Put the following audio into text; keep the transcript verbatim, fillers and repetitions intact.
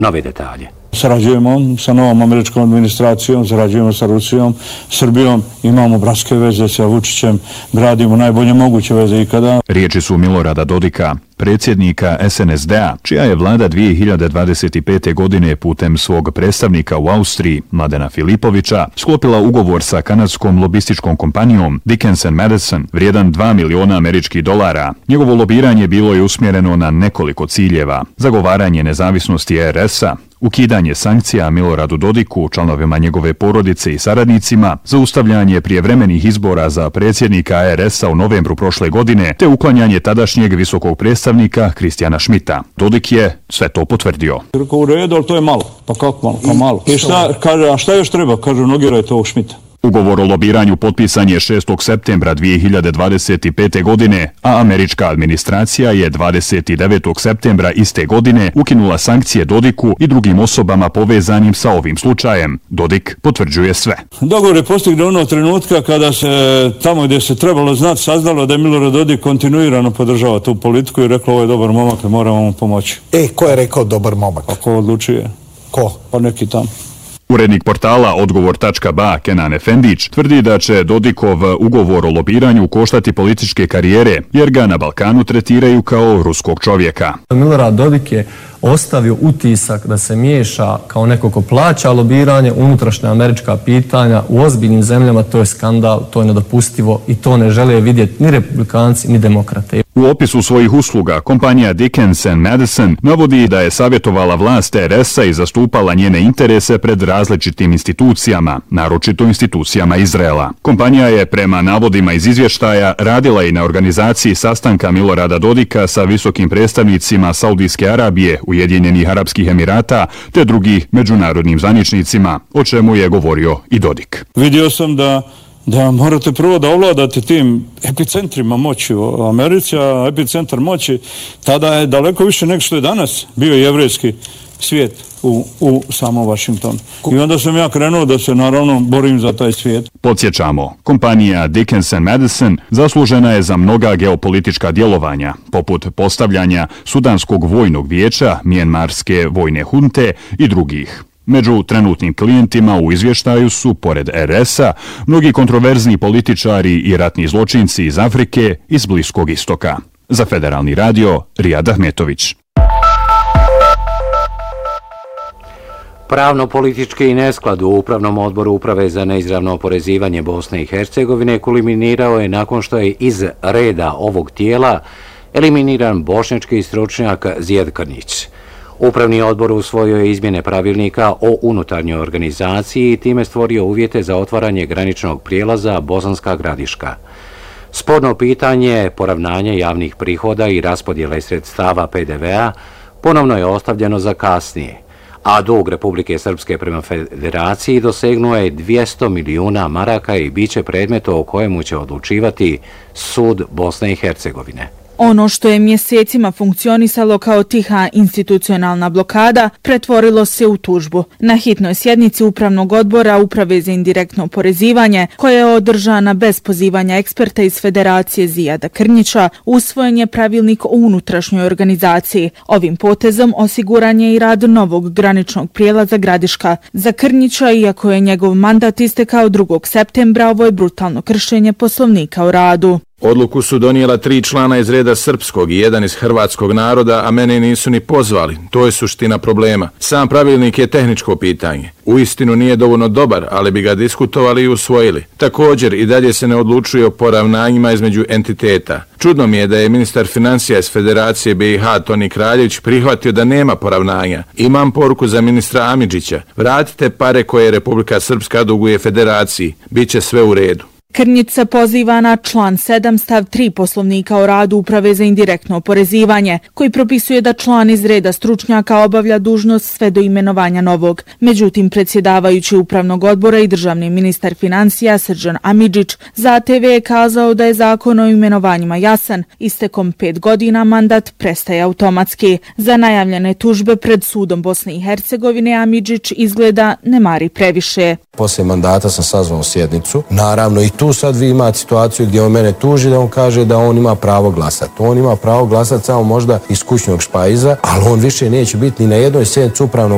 nove detalje. Sarađujemo sa novom američkom administracijom, sarađujemo sa Rusijom, Srbijom, imamo bratske veze sa Vučićem, gradimo najbolje moguće veze ikada. Riječi su Milorada Dodika, predsjednika S N S D-a, čija je vlada dvije hiljade dvadeset pete. godine putem svog predstavnika u Austriji, Mladena Filipovića, sklopila ugovor sa kanadskom lobističkom kompanijom Dickens and Madison, vrijedan dva miliona američkih dolara. Njegovo lobiranje bilo je usmjereno na nekoliko ciljeva: zagovaranje nezavisnosti R S-a, ukidanje sankcija Miloradu Dodiku, članovima njegove porodice i saradnicima, zaustavljanje prijevremenih izbora za predsjednika R S-a u novembru prošle godine, te uklanjanje tadašnjeg visokog predstavnika Kristijana Schmidta. Dodik je sve to potvrdio. Rekao, u redu, ali to je malo. Pa kako malo? Pa malo. I šta, kaže, a šta još treba? Kaže, nogirajte ovog Schmidta. Ugovor o lobiranju potpisan je šestog septembra dvije hiljade dvadeset pete. godine, a američka administracija je dvadeset devetog septembra iste godine ukinula sankcije Dodiku i drugim osobama povezanim sa ovim slučajem. Dodik potvrđuje sve. Dogovor je postignut onog trenutka kada se tamo gdje se trebalo znati saznalo da je Milorad Dodik kontinuirano podržava tu politiku i rekao, ovo je dobar momak, moramo mu pomoći. E, ko je rekao dobar momak? A ko odlučuje? Ko? Pa neki tamo. Urednik portala Odgovor tačka ba Kenan Efendić tvrdi da će Dodikov ugovor o lobiranju koštati političke karijere, jer ga na Balkanu tretiraju kao ruskog čovjeka. Milorad Dodik je ostavio utisak da se miješa kao neko ko plaća lobiranje, unutrašnja američka pitanja. U ozbiljnim zemljama to je skandal, to je nedopustivo i to ne žele vidjeti ni republikanci ni demokrate. U opisu svojih usluga kompanija Dickens and Madison navodi da je savjetovala vlast R S-a i zastupala njene interese pred različitim institucijama, naročito institucijama Izraela. Kompanija je prema navodima iz izvještaja radila i na organizaciji sastanka Milorada Dodika sa visokim predstavnicima Saudijske Arabije, Ujedinjenih Arapskih Emirata te drugih međunarodnim zvaničnicima, o čemu je govorio i Dodik. Vidio sam da da morate prvo da ovladate tim epicentrima moći u Americi, a epicentar moći tada je daleko više nego što je danas bio jevrejski svijet u, u samom Washingtonu. I onda sam ja krenuo da se naravno borim za taj svijet. Podsjećamo, kompanija Dickens and Madison zaslužena je za mnoga geopolitička djelovanja, poput postavljanja Sudanskog vojnog vijeća, Mijenmarske vojne hunte i drugih. Među trenutnim klijentima u izvještaju su, pored R S-a, mnogi kontroverzni političari i ratni zločinci iz Afrike i iz Bliskog istoka. Za Federalni radio, Rijad Ahmetović. Pravno-politički nesklad u Upravnom odboru Uprave za neizravno oporezivanje Bosne i Hercegovine kulminirao je nakon što je iz reda ovog tijela eliminiran bošnjački stručnjak Zijad Krnjić. Upravni odbor usvojio je izmjene pravilnika o unutarnjoj organizaciji i time stvorio uvjete za otvaranje graničnog prijelaza Bosanska Gradiška. Sporno pitanje poravnanja javnih prihoda i raspodjele sredstava P D V-a ponovno je ostavljeno za kasnije, a dug Republike Srpske prema Federaciji dosegnuo je dvjesto milijuna maraka i bit će predmet o kojemu će odlučivati sud Bosne i Hercegovine. Ono što je mjesecima funkcionisalo kao tiha institucionalna blokada pretvorilo se u tužbu. Na hitnoj sjednici Upravnog odbora Uprave za indirektno oporezivanje, koja je održana bez pozivanja eksperta iz Federacije Zijada Krnjića, usvojen je pravilnik o unutrašnjoj organizaciji. Ovim potezom osiguran je i rad novog graničnog prijelaza Gradiška. Za Krnjića, iako je njegov mandat istekao drugog septembra, ovo je brutalno kršenje Poslovnika o radu. Odluku su donijela tri člana iz reda srpskog i jedan iz hrvatskog naroda, a mene nisu ni pozvali. To je suština problema. Sam pravilnik je tehničko pitanje. Uistinu nije dovoljno dobar, ali bi ga diskutovali i usvojili. Također, i dalje se ne odlučuje o poravnanjima između entiteta. Čudno mi je da je ministar financija iz Federacije B i H Toni Kraljević prihvatio da nema poravnanja. Imam poruku za ministra Amidžića. Vratite pare koje Republika Srpska duguje Federaciji. Biće sve u redu. Krnjić se poziva na član sedam stav tri Poslovnika o radu Uprave za indirektno oporezivanje, koji propisuje da član iz reda stručnjaka obavlja dužnost sve do imenovanja novog. Međutim, predsjedavajući Upravnog odbora i državni ministar financija Srđan Amidžić za A T V je kazao da je zakon o imenovanjima jasan. Istekom pet godina mandat prestaje automatski. Za najavljene tužbe pred sudom Bosne i Hercegovine Amidžić izgleda ne mari previše. Poslije mandata sam sazvao sjednicu. Naravno i tu sad vi imate situaciju gdje on mene tuži da on kaže da on ima pravo glasati. On ima pravo glasati samo možda iz kućnog špajza, ali on više neće biti ni na jednoj sjednici Upravnog